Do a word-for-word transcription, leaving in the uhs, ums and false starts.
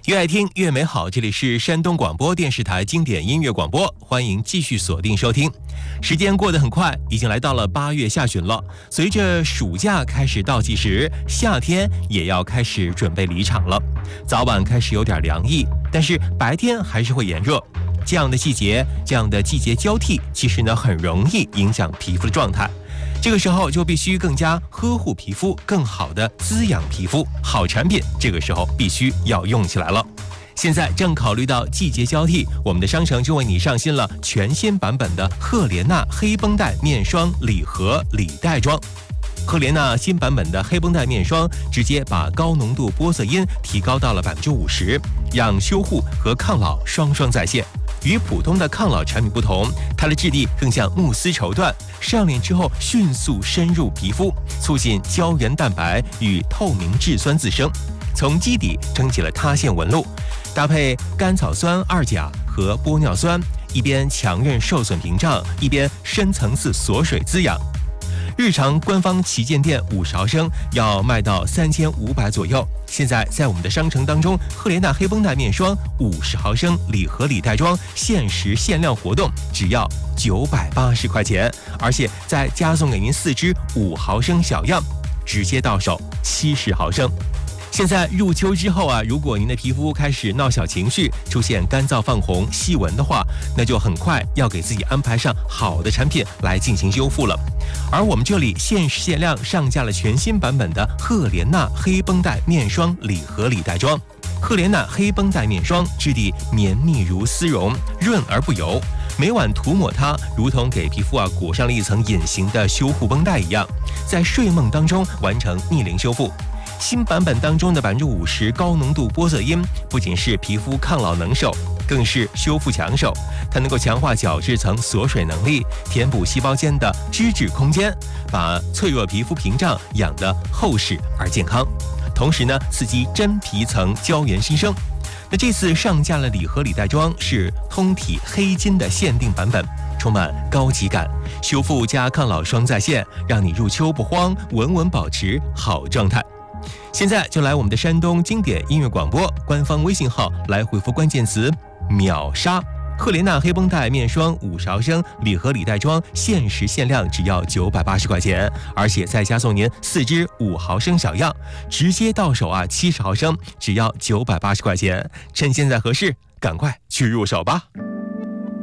越爱听越美好，这里是山东广播电视台经典音乐广播，欢迎继续锁定收听。时间过得很快，已经来到了八月下旬了。随着暑假开始倒计时，夏天也要开始准备离场了。早晚开始有点凉意，但是白天还是会炎热。这样的季节，这样的季节交替，其实呢很容易影响皮肤的状态。这个时候就必须更加呵护皮肤，更好的滋养皮肤。好产品这个时候必须要用起来了。现在正考虑到季节交替，我们的商城就为你上新了全新版本的赫莲娜黑绷带面霜礼盒礼袋装。赫莲娜新版本的黑绷带面霜直接把高浓度玻色因提高到了百分之五十，让修护和抗老双双在线。与普通的抗老产品不同，它的质地更像慕斯绸缎，上脸之后迅速深入皮肤，促进胶原蛋白与透明质酸自生，从基底撑起了塌陷纹路。搭配甘草酸二钾和玻尿酸，一边强韧受损屏障，一边深层次锁水滋养。日常官方旗舰店五十毫升要卖到三千五百左右，现在在我们的商城当中，赫莲娜黑绷带面霜五十毫升礼盒礼袋装限时限量活动，只要九百八十块钱，而且再加送给您四支五毫升小样，直接到手七十毫升。现在入秋之后啊，如果您的皮肤开始闹小情绪，出现干燥泛红、细纹的话，那就很快要给自己安排上好的产品来进行修复了。而我们这里限时限量上架了全新版本的赫莲娜黑绷带面霜礼盒礼袋装。赫莲娜黑绷带面霜质地绵密如丝绒，润而不油，每晚涂抹它，如同给皮肤啊裹上了一层隐形的修护绷带一样，在睡梦当中完成逆龄修复。新版本当中的百分之五十高浓度玻色因，不仅是皮肤抗老能手，更是修复强手。它能够强化角质层锁水能力，填补细胞间的脂质空间，把脆弱皮肤屏障养得厚实而健康。同时呢，刺激真皮层胶原新生。那这次上架了礼盒礼袋装是通体黑金的限定版本，充满高级感，修复加抗老双在线，让你入秋不慌，稳稳保持好状态。现在就来我们的山东经典音乐广播官方微信号来回复关键词秒杀，赫莲娜黑绷带面霜五十毫升礼盒礼袋装限时限量只要九百八十块钱，而且再加送您四支五毫升小样，直接到手啊七十毫升只要九百八十块钱，趁现在合适，赶快去入手吧。